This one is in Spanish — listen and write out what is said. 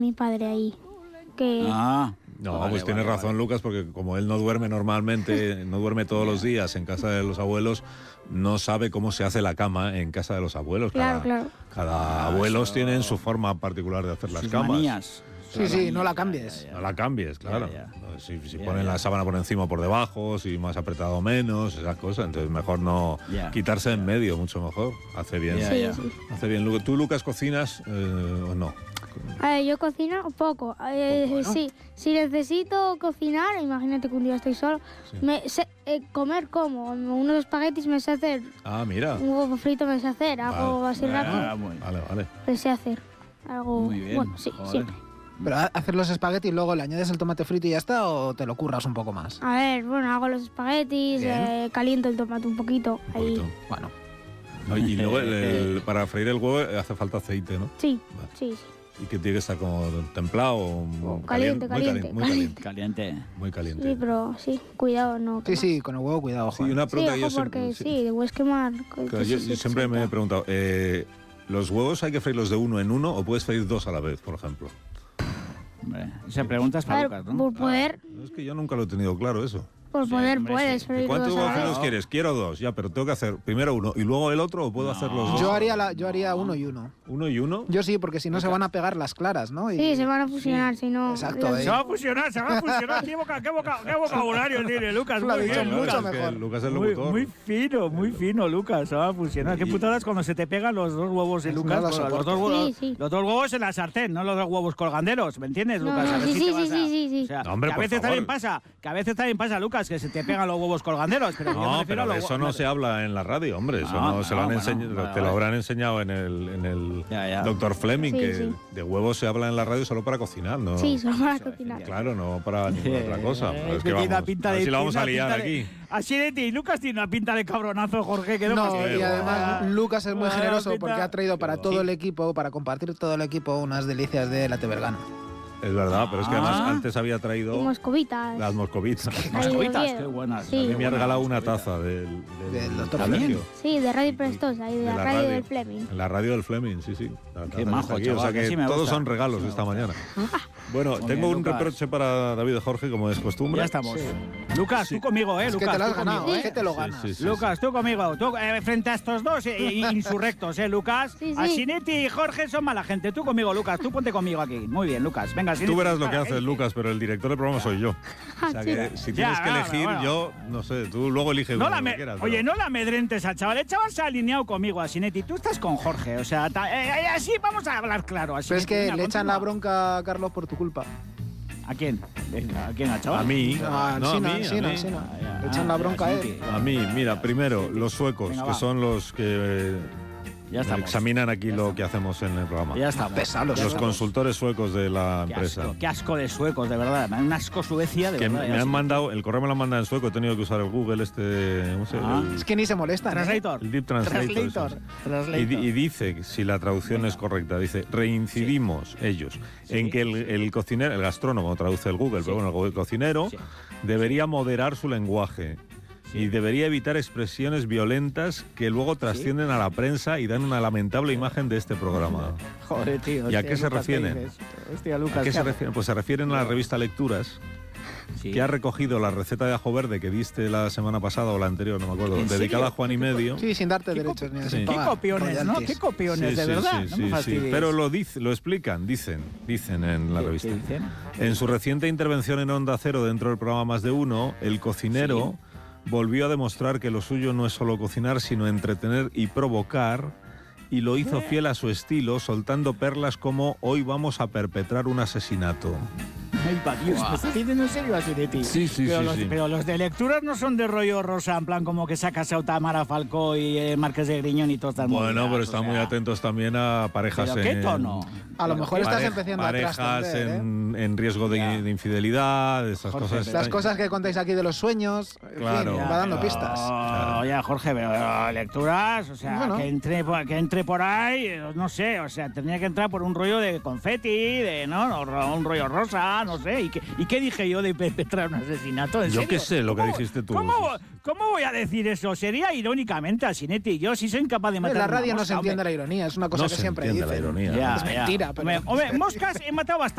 mi padre ahí. Que... No, vale, pues tienes razón, Lucas, porque como él no duerme normalmente, no duerme todos los días en casa de los abuelos, no sabe cómo se hace la cama en casa de los abuelos. Claro. Cada abuelos tienen su forma particular de hacer las camas. Manías. Sí, no la cambies. No la cambies, claro. Si ponen la sábana por encima o por debajo, si más apretado o menos, esas cosas. Entonces mejor no quitarse en medio, mucho mejor. Hace bien. Hace bien. ¿Tú, Lucas, cocinas o no? Yo cocino poco. Sí, si necesito cocinar, imagínate que un día estoy solo, comer como unos espaguetis me sé hacer. Mira. Un huevo frito me sé hacer, algo así rápido. Vale. Me sé hacer algo. Muy bien. Bueno, sí, siempre. ¿Pero hacer los espaguetis y luego le añades el tomate frito y ya está, o te lo curras un poco más? A ver, hago los espaguetis, caliento el tomate un poquito. Ahí. Bueno. Y luego para freír el huevo hace falta aceite, ¿no? Sí, sí. ¿Y que tiene que estar como templado o caliente? Muy caliente. Sí, pero cuidado, no. Sí, con el huevo cuidado, joder. Sí, una pregunta sí, porque puedes quemar. Claro, yo siempre me he preguntado, ¿los huevos hay que freírlos de uno en uno o puedes freír dos a la vez, por ejemplo? Esa pregunta es para Lucas, ¿no? Por poder... Es que yo nunca lo he tenido claro eso. Por poder puedes freír dos a la vez. ¿Cuántos huevos quieres? Quiero dos, ya, pero tengo que hacer primero uno y luego el otro, ¿o puedo hacer los dos? Yo haría uno y uno. ¿Uno y uno? Yo sí, porque si no se van a pegar las claras, ¿no? Sí, se van a fusionar, si no... Exacto. Se va a fusionar. ¿Qué vocabulario tiene, Lucas? Lo ha dicho Lucas. mucho mejor. Lucas es el locutor. Muy fino, Lucas. Se va a fusionar. Qué putadas cuando se te pegan los dos huevos de Lucas. Los dos huevos en la sartén, no los dos huevos colganderos. ¿Me entiendes, Lucas? Sí. O sea, que a veces también pasa, Lucas, que se te pegan los huevos colganderos. Pero de eso no se habla en la radio, hombre. Eso no se lo han enseñado. Te lo habrán enseñado en el Dr. Fleming, que de huevos se habla en la radio solo para cocinar, ¿no? Sí, solo para cocinar. Claro, no para ninguna otra cosa. Es que vamos, a ver si la vamos a liar aquí. Así de ti, Lucas tiene una pinta de cabronazo, Jorge. Que no, y además Lucas es muy generoso porque ha traído para todo el equipo, para compartir todo el equipo, unas delicias de la Tebergana. Es verdad, pero es que además antes había traído... moscovitas. Las moscovitas. Moscovitas, qué buenas. Sí. A mí me ha regalado una taza del doctor Fleming. Sí, de Radio Prestosa y de la radio del Fleming. En la radio del Fleming, sí. Qué majo, aquí, chaval, o sea que todos son regalos de esta mañana. Bueno, tengo un reproche para David y Jorge, como es costumbre. Ya estamos. Lucas, tú conmigo, es Lucas. Que te lo has ganado, que te lo ganas. Sí. Lucas, tú conmigo. Tú, frente a estos dos insurrectos, Lucas. Sí. Asinetti y Jorge son mala gente. Tú conmigo, Lucas. Tú ponte conmigo aquí. Muy bien, Lucas. Venga, Tú verás lo que haces, Lucas, pero el director del programa soy yo. O sea que si tienes que elegir, yo, no sé, tú luego eliges uno que quieras. Oye, no la amedrentes al chaval. El chaval se ha alineado conmigo, Asinetti. Tú estás con Jorge. O sea, así vamos a hablar claro. Pero es que le echan la bronca a Carlos por tu culpa. ¿A quién? ¿Al chaval? A mí. A Sina. Le echan la bronca a él. A mí, mira, primero, los suecos, que son los que examinan aquí lo que hacemos en el programa. Ya estamos. Pesados. Los consultores suecos de la empresa. Qué asco de suecos, de verdad. Un asco Suecia, de verdad. Me han mandado, el correo me lo han mandado en sueco, he tenido que usar el Google ¿cómo se llama? Es que ni se molestan. Translator. El Deep Translator. Y dice, si la traducción es correcta, dice, reincidimos ellos en que el cocinero, el gastrónomo traduce el Google, pero bueno, el cocinero debería moderar su lenguaje. Y debería evitar expresiones violentas que luego trascienden a la prensa y dan una lamentable imagen de este programa. Joder, tío. ¿Y a qué se refieren? Lucas, ¿A qué se refieren? Pues se refieren a la revista Lecturas, que ha recogido la receta de ajo verde que diste la semana pasada o la anterior, no me acuerdo, dedicada a Juan y medio. Sí, sin darte derechos ni sin pagar. Qué copiones, ¿no? Qué copiones, de verdad. Sí. Pero lo explican, dicen en la revista. ¿Qué dicen? En su reciente intervención en Onda Cero dentro del programa Más de Uno, el cocinero volvió a demostrar que lo suyo no es solo cocinar, sino entretener y provocar, y lo hizo fiel a su estilo, soltando perlas como "hoy vamos a perpetrar un asesinato". Ay, pa' Dios, ¿me estás diciendo en serio así de ti? Sí. Pero los de Lecturas no son de rollo rosa, en plan como que sacas a Tamara Falcó y Márquez de Griñón y todo. Bueno, pero están muy atentos también a parejas ¿Pero qué tono? A lo mejor estás empezando a trascender, parejas en riesgo de infidelidad, esas Jorge, cosas. Las cosas que contáis aquí de los sueños, claro, en fin, va dando pistas. Oye, Jorge, pero Lecturas, o sea, bueno, que entre por ahí, no sé, o sea, tendría que entrar por un rollo de confeti, un rollo rosa, no sé. ¿Y qué dije yo de perpetrar un asesinato? Yo qué sé lo que dijiste tú. ¿Cómo voy a decir eso? Sería irónicamente, Asinetti. Yo sí soy incapaz de matar en la una radio mosca, no se entiende la ironía, es una cosa que siempre dicen. No se entiende la ironía. Es mentira. Hombre, moscas he matado bastante.